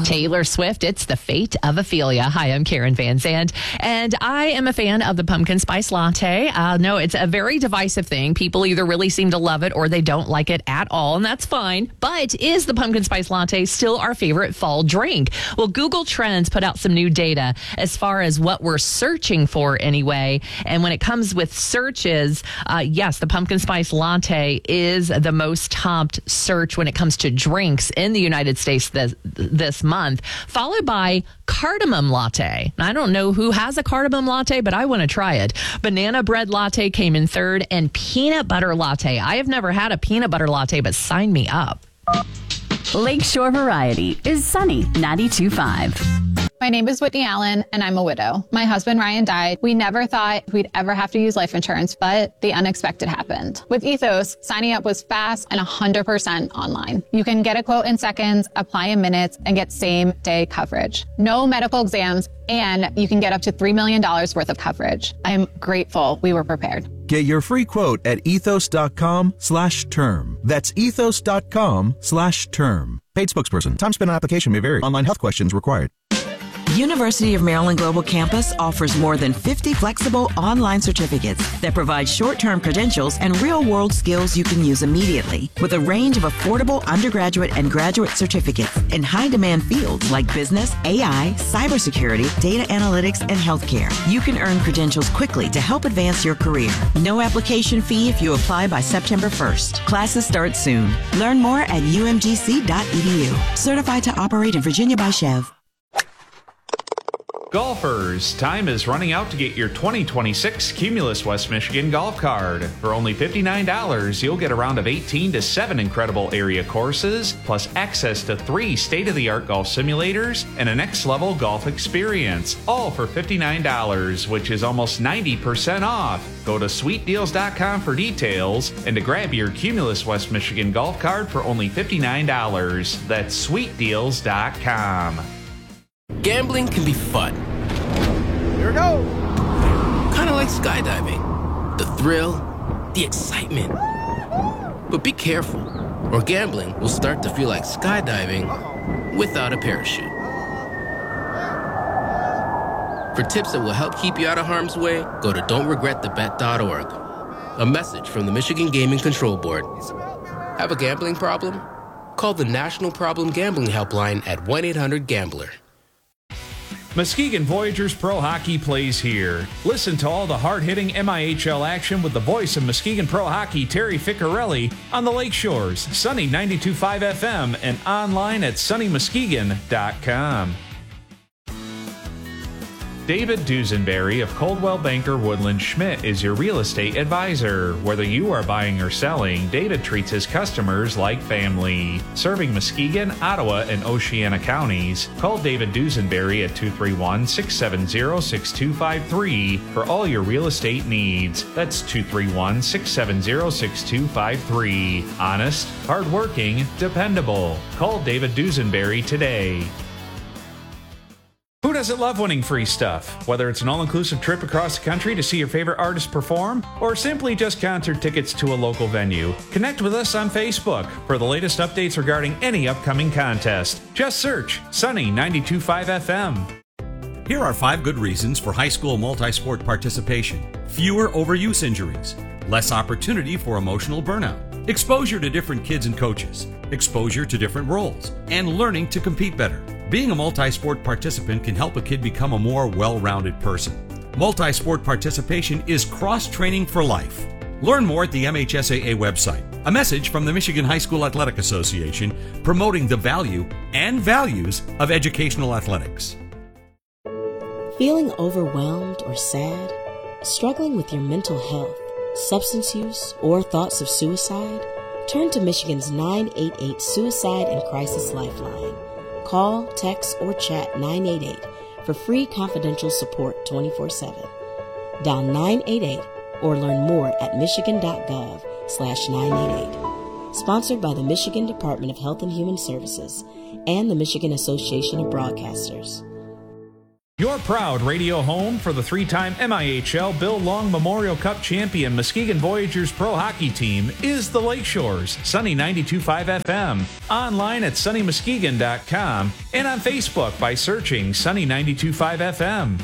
Taylor Swift, it's the fate of Ophelia. Hi, I'm Karen Van Zandt, and I am a fan of the pumpkin spice latte. No, it's a very divisive thing. People either really seem to love it or they don't like it at all, and that's fine. But is the pumpkin spice latte still our favorite fall drink? Well, Google Trends put out some new data as far as what we're searching for anyway. And when it comes with searches, yes, the pumpkin spice latte is the most topped search when it comes to drinks in the United States this month, followed by cardamom latte. I don't know who has a cardamom latte, but I want to try it. Banana bread latte came in third, and peanut butter latte. I have never had a peanut butter latte, but sign me up. Lakeshore Variety is Sunny 92.5. My name is Whitney Allen, and I'm a widow. My husband, Ryan, died. We never thought we'd ever have to use life insurance, but the unexpected happened. With Ethos, signing up was fast and 100% online. You can get a quote in seconds, apply in minutes, and get same-day coverage. No medical exams, and you can get up to $3 million worth of coverage. I am grateful we were prepared. Get your free quote at ethos.com/term. That's ethos.com/term. Paid spokesperson. Time spent on application may vary. Online health questions required. University of Maryland Global Campus offers more than 50 flexible online certificates that provide short-term credentials and real-world skills you can use immediately, with a range of affordable undergraduate and graduate certificates in high-demand fields like business, AI, cybersecurity, data analytics, and healthcare. You can earn credentials quickly to help advance your career. No application fee if you apply by September 1st. Classes start soon. Learn more at umgc.edu. Certified to operate in Virginia by Chev. Golfers, time is running out to get your 2026 Cumulus West Michigan golf card. For only $59, you'll get a round of 18 to 7 incredible area courses, plus access to 3 state-of-the-art golf simulators and a next-level golf experience. All for $59, which is almost 90% off. Go to sweetdeals.com for details and to grab your Cumulus West Michigan golf card for only $59. That's sweetdeals.com. Gambling can be fun. Here we go. Kind of like skydiving. The thrill, the excitement. But be careful, or gambling will start to feel like skydiving without a parachute. For tips that will help keep you out of harm's way, go to don'tregretthebet.org. A message from the Michigan Gaming Control Board. Have a gambling problem? Call the National Problem Gambling Helpline at 1-800-GAMBLER. Muskegon Voyagers Pro Hockey plays here. Listen to all the hard-hitting MIHL action with the voice of Muskegon Pro Hockey, Terry Ficcarelli, on the Lake Shores, Sunny 92.5 FM, and online at sunnymuskegon.com. David Dusenberry of Coldwell Banker Woodland Schmidt is your real estate advisor. Whether you are buying or selling, David treats his customers like family. Serving Muskegon, Ottawa, and Oceana counties, call David Dusenberry at 231-670-6253 for all your real estate needs. That's 231-670-6253. Honest, hardworking, dependable. Call David Dusenberry today. Who doesn't love winning free stuff? Whether it's an all-inclusive trip across the country to see your favorite artist perform, or simply just concert tickets to a local venue, connect with us on Facebook for the latest updates regarding any upcoming contest. Just search Sunny 92.5 FM. Here are 5 good reasons for high school multi-sport participation. Fewer overuse injuries, less opportunity for emotional burnout, exposure to different kids and coaches, exposure to different roles, and learning to compete better. Being a multi-sport participant can help a kid become a more well-rounded person. Multi-sport participation is cross-training for life. Learn more at the MHSAA website. A message from the Michigan High School Athletic Association promoting the value and values of educational athletics. Feeling overwhelmed or sad? Struggling with your mental health, substance use, or thoughts of suicide? Turn to Michigan's 988 Suicide and Crisis Lifeline. Call, text, or chat 988 for free confidential support 24/7. Dial 988 or learn more at michigan.gov/988. Sponsored by the Michigan Department of Health and Human Services and the Michigan Association of Broadcasters. Your proud radio home for the 3-time MIHL Bill Long Memorial Cup champion Muskegon Voyageurs Pro Hockey Team is the Lakeshores, Sunny 92.5 FM, online at sunnymuskegon.com, and on Facebook by searching Sunny 92.5 FM.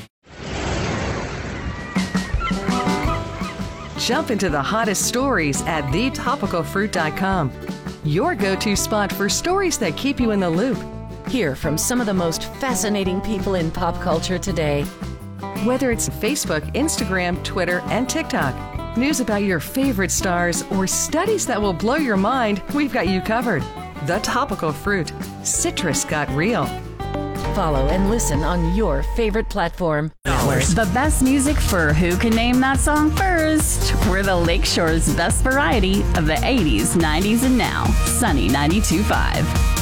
Jump into the hottest stories at thetopicalfruit.com, your go-to spot for stories that keep you in the loop. Hear from some of the most fascinating people in pop culture today. Whether it's Facebook, Instagram, Twitter, and TikTok, news about your favorite stars, or studies that will blow your mind, we've got you covered. The Topical Fruit. Citrus got real. Follow and listen on your favorite platform. The best music for Who Can Name That Song First? We're the Lakeshore's best variety of the 80s, 90s, and now. Sunny 92.5.